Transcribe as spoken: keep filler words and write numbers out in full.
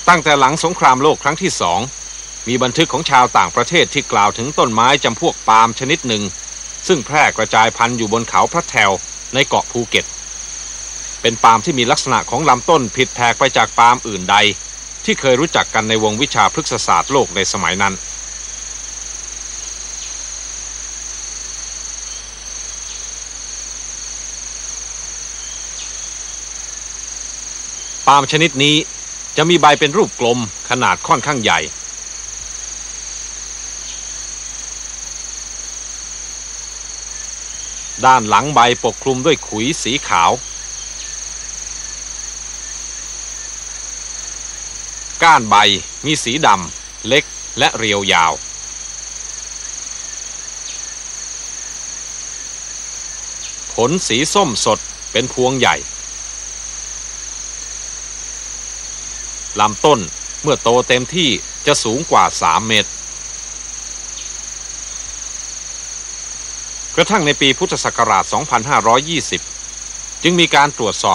ตั้งแต่หลังสงครามโลกครั้งที่สองมีบันทึกของชาวต่างประเทศที่กล่าวถึงต้นไม้จำพวกปาล์มชนิดหนึ่งซึ่งแพร่กระจายพันธุ์อยู่บนเขาพระแถวในเกาะภูเก็ตเป็นปาล์มที่มีลักษณะของลำต้นผิดแผกไปจากปาล์มอื่นใดที่เคยรู้จักกันในวงวิชาพฤกษศาสตร์โลกในสมัยนั้นปาล์มชนิดนี้จะมีใบเป็นรูปกลมขนาดค่อนข้างใหญ่ด้านหลังใบปกคลุมด้วยขุยสีขาวก้านใบมีสีดำเล็กและเรียวยาวผลสีส้มสดเป็นพวงใหญ่ลำต้นเมื่อโตเต็มที่จะสูงกว่าสามเมตรกระทั่งในปีพุทธศักราช สองพันห้าร้อยยี่สิบ จึงมีการตรวจสอบ